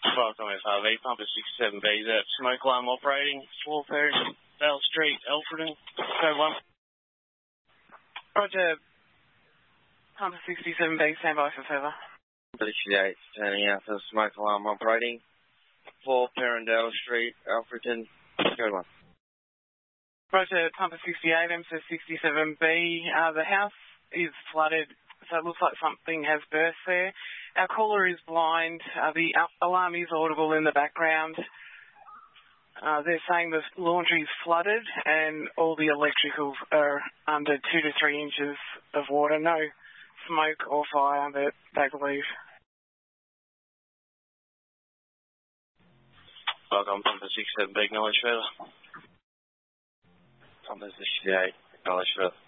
Welcome FRV, Pumper 67B, that smoke alarm operating, 4 Dale Street, Alfredton, code 1. Roger, Pumper 67B, stand by for further. Pumper 68, turning out for smoke alarm operating, 4 Dale Street, Alfredton, code 1. Roger, Pumper 68, MC 67B, the house is flooded, so it looks like something has burst there. Our caller is blind. The alarm is audible in the background. They're saying the laundry is flooded and all the electricals are under 2 to 3 inches of water. No smoke or fire, they believe. Welcome, Pumper 67B, acknowledge further. Pumper 68, acknowledge further.